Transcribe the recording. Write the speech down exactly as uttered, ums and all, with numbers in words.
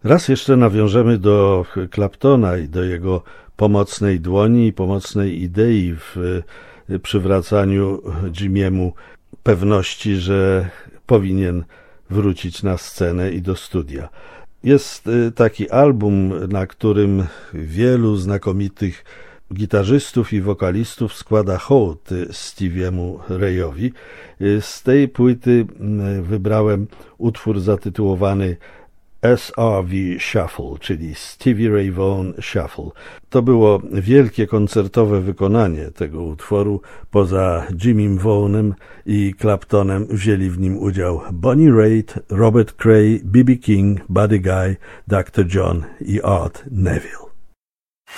Raz jeszcze nawiążemy do Claptona i do jego pomocnej dłoni i pomocnej idei w przywracaniu Jimiemu pewności, że powinien wrócić na scenę i do studia. Jest taki album, na którym wielu znakomitych gitarzystów i wokalistów składa hołd Stevie'emu Rayowi. Z tej płyty wybrałem utwór zatytułowany S R V Shuffle, czyli Stevie Ray Vaughan Shuffle. To było wielkie koncertowe wykonanie tego utworu. Poza Jimmy Vaughanem i Claptonem wzięli w nim udział Bonnie Raitt, Robert Cray, B B King, Buddy Guy, doktor John i Art Neville.